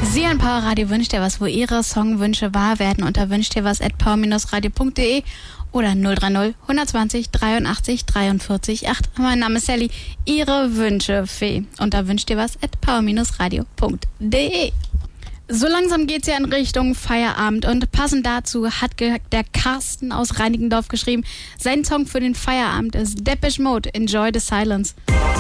Sie ein Powerradio wünscht dir was, wo Ihre Songwünsche wahr werden unter wünschtdirwas@power-radio.de oder 030 120 83 43 8. Mein Name ist Sally, Ihre Wünschefee unter wünschtdirwas@power-radio.de. So langsam geht's ja in Richtung Feierabend und passend dazu hat der Carsten aus Reinickendorf geschrieben, sein Song für den Feierabend ist Depeche Mode, Enjoy the Silence.